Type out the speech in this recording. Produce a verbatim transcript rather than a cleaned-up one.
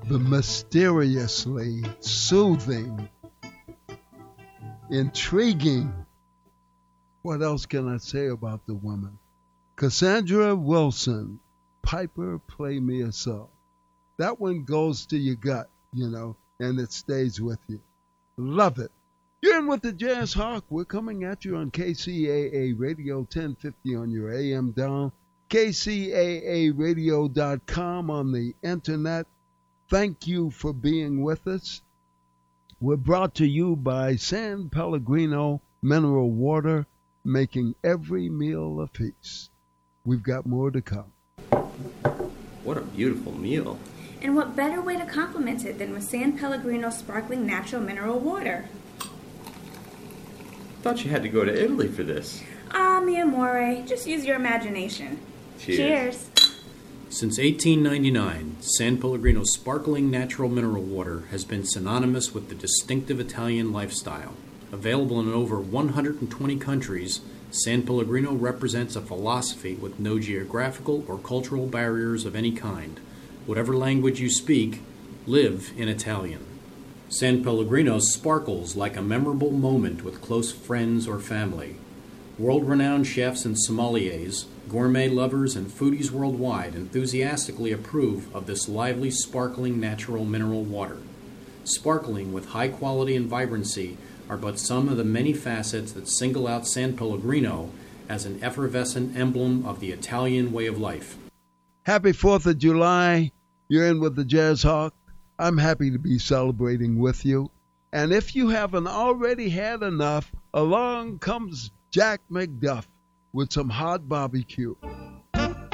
the mysteriously soothing, intriguing. What else can I say about the woman? Cassandra Wilson, Piper, Play Me a Song. That one goes to your gut, you know, and it stays with you. Love it. You're in with the Jazz Hawk. We're coming at you on K C A A Radio ten fifty on your A M dial, K C A A radio dot com on the internet. Thank you for being with us. We're brought to you by San Pellegrino Mineral Water, making every meal a feast. We've got more to come. What a beautiful meal. And what better way to complement it than with San Pellegrino sparkling natural mineral water? Thought you had to go to Italy for this. Ah, mi amore, just use your imagination. Cheers. Cheers. Since eighteen ninety-nine, San Pellegrino sparkling natural mineral water has been synonymous with the distinctive Italian lifestyle. Available in over one hundred twenty countries, San Pellegrino represents a philosophy with no geographical or cultural barriers of any kind. Whatever language you speak, live in Italian. San Pellegrino sparkles like a memorable moment with close friends or family. World-renowned chefs and sommeliers, gourmet lovers, and foodies worldwide enthusiastically approve of this lively, sparkling natural mineral water. Sparkling with high quality and vibrancy are but some of the many facets that single out San Pellegrino as an effervescent emblem of the Italian way of life. Happy fourth of July. You're in with the Jazz Hawk. I'm happy to be celebrating with you. And if you haven't already had enough, along comes Jack McDuff with some hot barbecue.